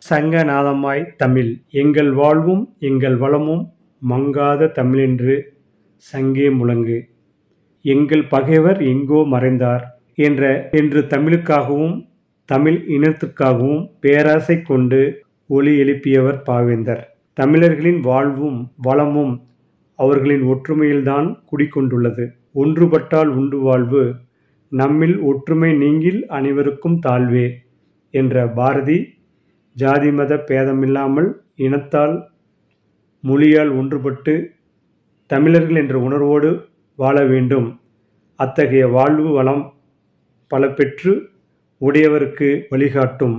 சங்கநாதமாய் தமிழ் எங்கள் வாழ்வும் எங்கள் வளமும் மங்காத தமிழென்று சங்கே முழங்கு. எங்கள் பகைவர் எங்கோ மறைந்தார் என்று தமிழுக்காகவும் தமிழ் இனத்துக்காகவும் பேராசை கொண்டு ஒலி எழுப்பியவர் பாவேந்தர். தமிழர்களின் வாழ்வும் வளமும் அவர்களின் ஒற்றுமையில்தான் குடிகொண்டுள்ளது. ஒன்றுபட்டால் உண்டு வாழ்வு, நம்மில் ஒற்றுமை நீங்கில் அனைவருக்கும் தாழ்வே என்ற பாரதி, ஜாதி மத பேதமில்லாமல் இனத்தால் மொழியால் ஒன்றுபட்டு தமிழர்கள் என்ற உணர்வோடு வாழ வேண்டும். அத்தகைய வாழ்வு வளம் பல பெற்று உடையவருக்கு வழிகாட்டும்